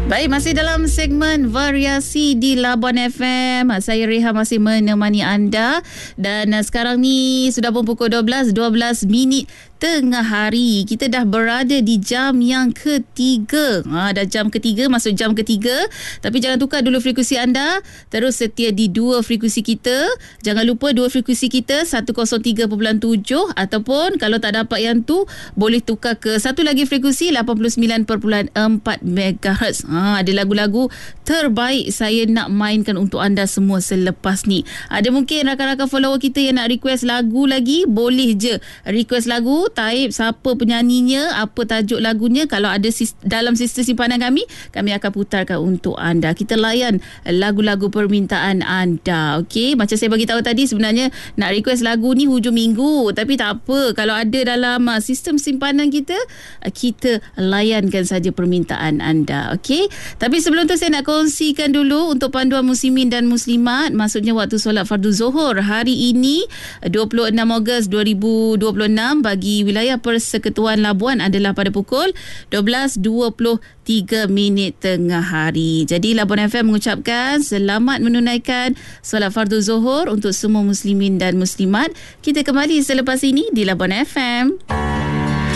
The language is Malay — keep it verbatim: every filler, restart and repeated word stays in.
Baik, masih dalam segmen variasi di Labuan F M. Saya Reha masih menemani anda. Dan sekarang ni sudah pun pukul dua belas dua belas minit tengah hari. Kita dah berada di jam yang ketiga. Ha, dah jam ketiga, masuk jam ketiga. Tapi jangan tukar dulu frekuensi anda. Terus setia di dua frekuensi kita. Jangan lupa dua frekuensi kita seratus tiga perpuluhan tujuh. Ataupun kalau tak dapat yang tu, boleh tukar ke satu lagi frekuensi lapan puluh sembilan perpuluhan empat megahertz. Ha, ada lagu-lagu terbaik saya nak mainkan untuk anda semua selepas ni. Ada mungkin rakan-rakan follower kita yang nak request lagu lagi, boleh je request lagu, type siapa penyanyinya, apa tajuk lagunya. Kalau ada sis- dalam sistem simpanan kami, kami akan putarkan untuk anda. Kita layan lagu-lagu permintaan anda. Okey, macam saya bagi tahu tadi, sebenarnya nak request lagu ni hujung minggu, tapi tak apa, kalau ada dalam uh, sistem simpanan kita, uh, kita layankan saja permintaan anda. Okey, tapi sebelum tu saya nak kongsikan dulu untuk panduan muslimin dan muslimat, maksudnya waktu solat fardu zuhur hari ini dua puluh enam Ogos dua ribu dua puluh enam bagi wilayah Persekutuan Labuan adalah pada pukul dua belas dua puluh tiga minit tengah hari. Jadi Labuan F M mengucapkan selamat menunaikan solat fardu zuhur untuk semua muslimin dan muslimat. Kita kembali selepas ini di Labuan F M.